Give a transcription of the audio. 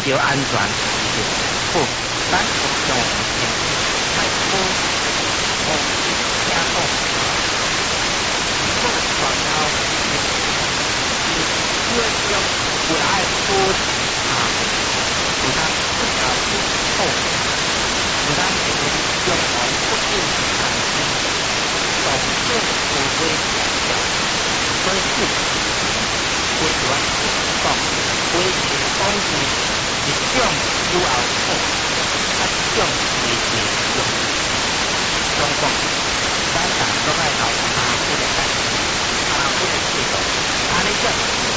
着安全是好，咱服用前莫好听讲，好传后越用有爱好有咱不要不好，有咱用来不应产生，总是不会讲究，所以不喜欢讲，维持讲是一种有后好，一种是用中国，咱大都爱搞下不的干，下不的制度，安尼讲。